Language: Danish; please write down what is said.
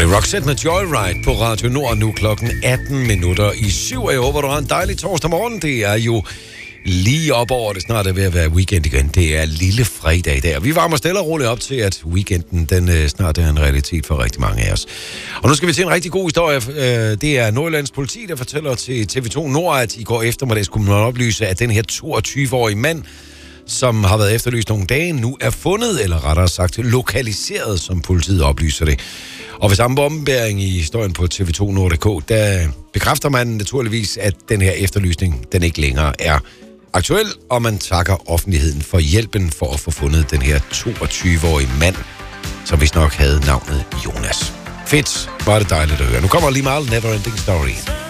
det er Roxette med Joyride på Radio Nord nu klokken 7:18. Jeg håber, du har en dejlig torsdag morgen. Det er jo lige op over, det snart er ved at være weekend igen. Det er lille fredag der. Vi varmer stille og roligt op til, at weekenden den snart er en realitet for rigtig mange af os. Og nu skal vi til en rigtig god historie. Det er Nordjyllands politi, der fortæller til TV2 Nord, at i går eftermiddags kunne man oplyse, at den her 22-årige mand, som har været efterlyst nogle dage, nu er fundet, eller rettere sagt lokaliseret, som politiet oplyser det. Og ved samme ombæring i historien på TV2 Nord.dk, der bekræfter man naturligvis, at den her efterlysning, den ikke længere er aktuel, og man takker offentligheden for hjælpen for at få fundet den her 22-årige mand, som vist nok havde navnet Jonas. Fedt, var det dejligt at høre. Nu kommer lige meget Neverending Story.